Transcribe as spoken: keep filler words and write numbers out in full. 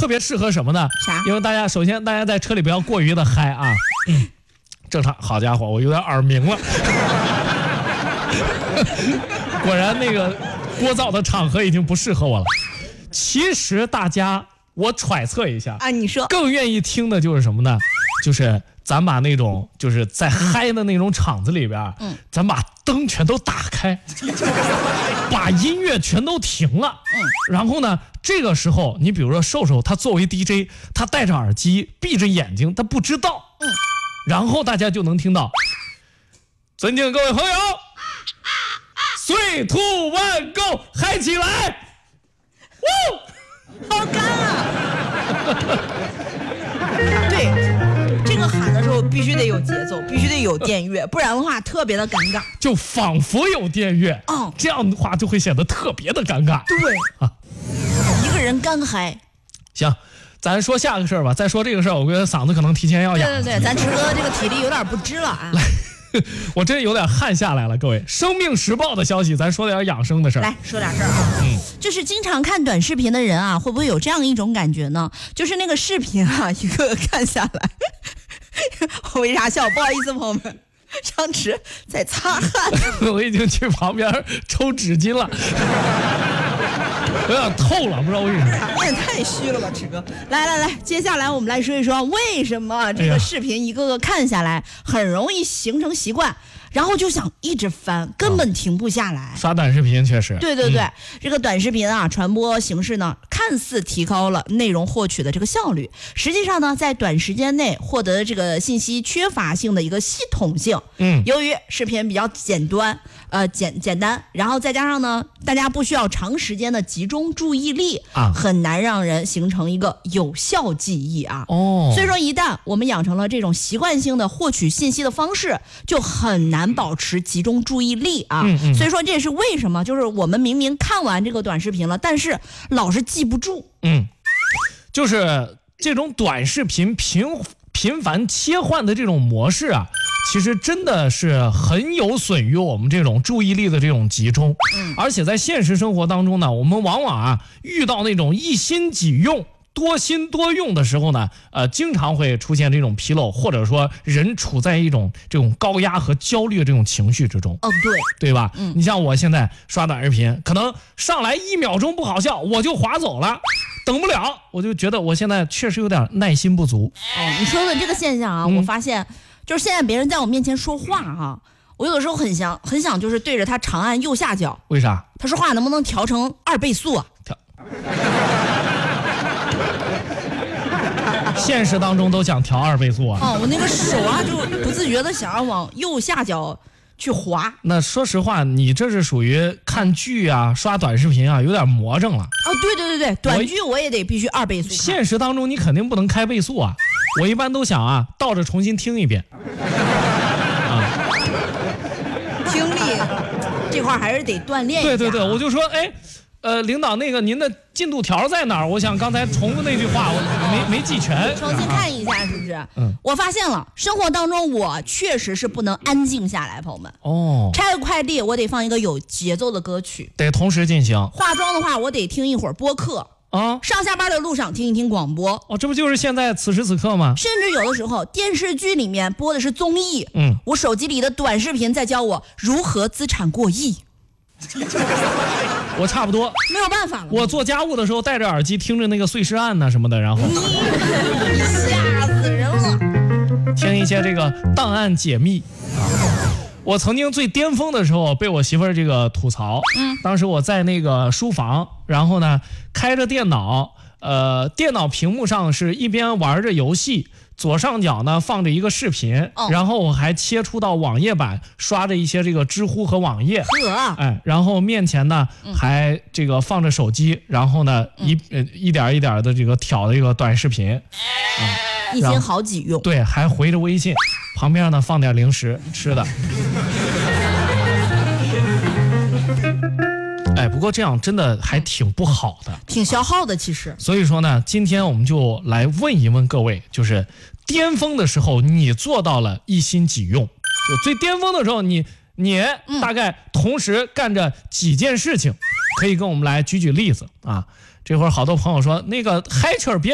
特别适合什么呢？ 啥？ 因为大家首先大家在车里不要过于的嗨啊。嗯，正常。好家伙，我有点耳鸣了。果然那个聒噪的场合已经不适合我了。其实大家，我揣测一下啊，你说更愿意听的就是什么呢？就是咱把那种就是在嗨的那种场子里边，嗯，咱把灯全都打开，把音乐全都停了，嗯，然后呢，这个时候你比如说瘦瘦他作为 D J， 他戴着耳机闭着眼睛，他不知道，嗯，然后大家就能听到，尊敬各位朋友。three two one go， 嗨起来！ 呜，好干啊！对，这个喊的时候必须得有节奏，必须得有电乐，不然的话特别的尴尬。 就仿佛有电乐，嗯，这样的话就会显得特别的尴尬。 对啊，一个人干嗨。 行，咱说下个事儿吧。再说这个事儿，我觉得嗓子可能提前要哑。 对对对，咱池哥这个体力有点不支了啊。 来。我真有点汗下来了，各位。生命时报的消息，咱说点养生的事儿。 来说点事儿啊，嗯，就是经常看短视频的人啊，会不会有这样一种感觉呢？就是那个视频啊，一个个看下来，我为啥笑？不好意思，朋友们，张弛在擦汗。 我已经去旁边抽纸巾了。有点透了，不知道为什么。 你也太虚了吧，池哥！来来来，接下来我们来说一说，为什么这个视频一个个看下来，很容易形成习惯，然后就想一直翻，根本停不下来。 哦、刷短视频确实。 对对对、 嗯， 这个短视频啊，传播形式呢，看似提高了内容获取的这个效率，实际上呢，在短时间内获得的这个信息缺乏性的一个系统性。嗯，由于视频比较简单，呃简简单，然后再加上呢，大家不需要长时间的集中注意力啊，很难让人形成一个有效记忆啊。哦，所以说一旦我们养成了这种习惯性的获取信息的方式，就很难保持集中注意力啊。嗯嗯，所以说这也是为什么，就是我们明明看完这个短视频了，但是老是记不住。 嗯，就是这种短视频频频繁切换的这种模式啊，其实真的是很有损于我们这种注意力的这种集中。嗯，而且在现实生活当中呢，我们往往啊遇到那种一心几用、多心多用的时候呢，呃，经常会出现这种纰漏，或者说人处在一种这种高压和焦虑的这种情绪之中。 哦，对， 对吧？嗯，你像我现在刷短视频，可能上来一秒钟不好笑，我就划走了。等不了，我就觉得我现在确实有点耐心不足。 哦，你说的这个现象啊，嗯、我发现就是现在别人在我面前说话哈、啊，我有的时候很想很想就是对着他长按右下角。 为啥？ 他说话能不能调成二倍速啊？调。 现实当中都想调二倍速啊。 哦，我那个手啊就不自觉的想要往右下角去滑。 那说实话，你这是属于看剧啊、刷短视频啊，有点魔怔了。 哦，对对对对，短剧我也得必须二倍速看。 现实当中你肯定不能开倍速啊，我一般都想啊，倒着重新听一遍。啊， 听力这块还是得锻炼一下。 对对对，我就说，哎。呃，领导，那个您的进度条在哪儿？我想刚才重复那句话，我没没记全。 重新看一下，是不是？嗯，我发现了，生活当中我确实是不能安静下来，朋友们。哦，拆个快递，我得放一个有节奏的歌曲， 得同时进行。 化妆的话，我得听一会儿播客啊。上下班的路上听一听广播。 哦，这不就是现在此时此刻吗？ 甚至有的时候电视剧里面播的是综艺，嗯，我手机里的短视频在教我如何资产过亿。 我差不多没有办法了。 我做家务的时候戴着耳机听着那个碎尸案呐、啊、什么的，然后吓死人了。 听一些这个档案解密啊。我曾经最巅峰的时候被我媳妇儿这个吐槽，嗯，当时我在那个书房，然后呢开着电脑，呃，电脑屏幕上是一边玩着游戏。左上角呢放着一个视频、哦，然后我还切出到网页版，刷着一些这个知乎和网页，哎，然后面前呢、嗯、还这个放着手机，然后呢、嗯、一呃一点一点的这个挑这个短视频， 啊，一心好几用， 对，还回着微信，旁边呢放点零食吃的。哎，不过这样真的还挺不好的， 挺消耗的其实。 所以说呢，今天我们就来问一问各位，就是巅峰的时候你做到了一心几用，就最巅峰的时候你你大概同时干着几件事情，可以跟我们来举举例子啊。这会儿好多朋友说那个嗨曲儿别